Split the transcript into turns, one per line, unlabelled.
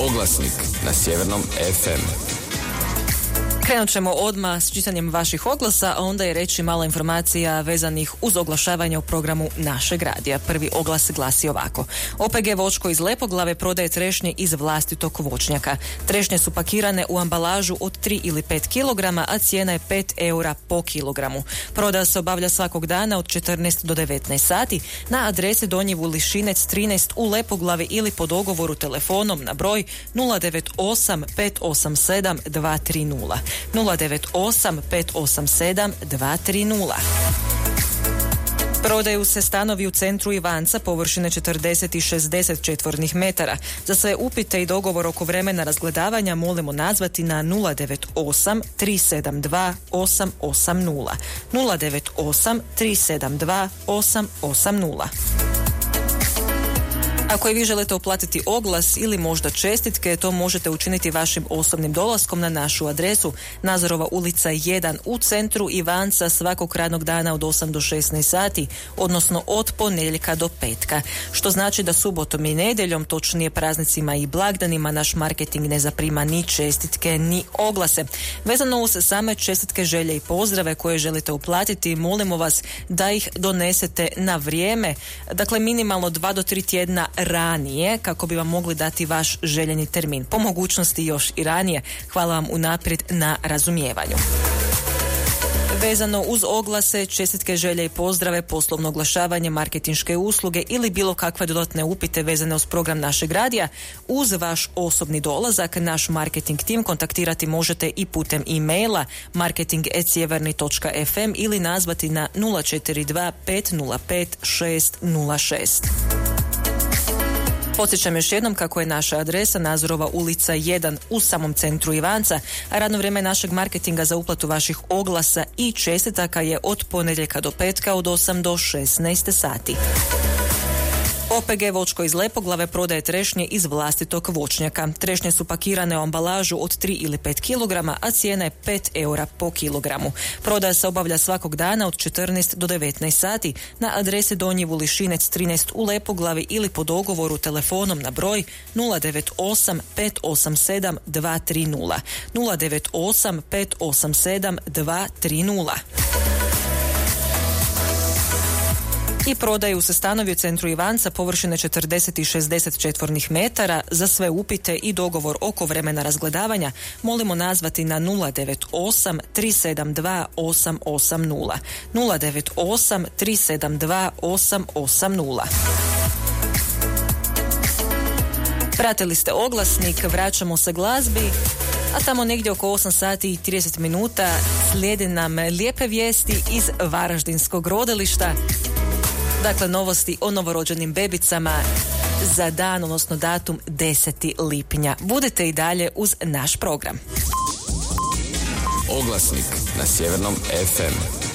Oglasnik na Sjevernom FM.
Krenut ćemo odmah s čitanjem vaših oglasa, a onda je reći malo informacija vezanih uz oglašavanje u programu našeg radija. Prvi oglas glasi ovako. OPG Voćko iz Lepoglave prodaje trešnje iz vlastitog voćnjaka. Trešnje su pakirane u ambalažu od 3 ili 5 kg, a cijena je 5 eura po kilogramu. Prodaja se obavlja svakog dana od 14 do 19 sati na adresi Donji Vulišinec 13 u Lepoglavi ili po dogovoru telefonom na broj 098 587 230. 098 587 230. Prodaju se stanovi u centru Ivanca površine 40 i 60 četvornih metara. Za sve upite i dogovor oko vremena razgledavanja molimo nazvati na 098 372 880. 098 372 880. Ako i vi želite uplatiti oglas ili možda čestitke, to možete učiniti vašim osobnim dolaskom na našu adresu Nazorova ulica 1 u centru Ivanca svakog radnog dana od 8 do 16 sati, odnosno od ponedjeljka do petka. Što znači da subotom i nedjeljom, točnije praznicima i blagdanima, naš marketing ne zaprima ni čestitke ni oglase. Vezano uz same čestitke, želje i pozdrave koje želite uplatiti, molimo vas da ih donesete na vrijeme, dakle minimalno 2 do 3 tjedna ranije, kako bi vam mogli dati vaš željeni termin. Po mogućnosti još i ranije. Hvala vam unaprijed na razumijevanju. Vezano uz oglase, čestitke, želje i pozdrave, poslovno oglašavanje, marketinške usluge ili bilo kakve dodatne upite vezane uz program našeg radija, uz vaš osobni dolazak naš marketing tim kontaktirati možete i putem e-maila marketing@sjeverni.fm ili nazvati na 042 505 606. Podsjećam još jednom kako je naša adresa Nazorova ulica 1 u samom centru Ivanca, a radno vrijeme našeg marketinga za uplatu vaših oglasa i čestitaka je od ponedjeljka do petka od 8 do 16 sati. OPG Voćko iz Lepoglave prodaje trešnje iz vlastitog voćnjaka. Trešnje su pakirane u ambalažu od 3 ili 5 kg, a cijena je 5 eura po kilogramu. Prodaja se obavlja svakog dana od 14 do 19 sati na adresi Donji Vulišinec 13 u Lepoglavi ili po dogovoru telefonom na broj 098 587 230. 098 587 230. I prodaju se stanovi u centru Ivanca površine 40 i 60 četvornih metara. Za sve upite i dogovor oko vremena razgledavanja molimo nazvati na 098 372 880. 098 372 880. Pratili ste oglasnik, vraćamo se glazbi, a tamo negdje oko 8 sati i 30 minuta slijede nam lijepe vijesti iz Varaždinskog rodilišta. Dakle, novosti o novorođenim bebicama za dan, odnosno datum 10. lipnja. Budete i dalje uz naš program.
Oglasnik na Sjevernom FM.